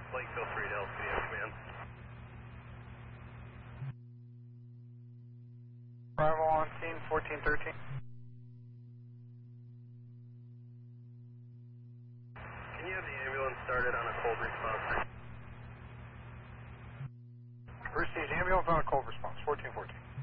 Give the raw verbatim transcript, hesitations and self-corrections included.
Lakeville three to L C D M command. Arrival on scene fourteen thirteen. Can you have the ambulance started on a cold response? Received ambulance on a cold response, fourteen fourteen.